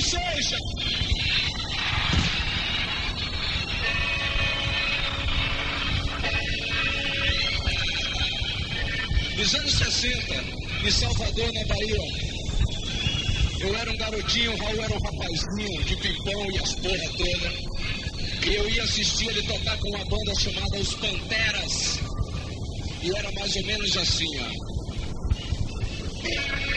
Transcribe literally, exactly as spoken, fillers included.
seja. Nos anos sessenta, em Salvador, na Bahia, eu era um garotinho, o Raul era um rapazinho de pimpão e as porra toda. E eu ia assistir ele tocar com uma banda chamada Os Panteras. E era mais ou menos assim, ó.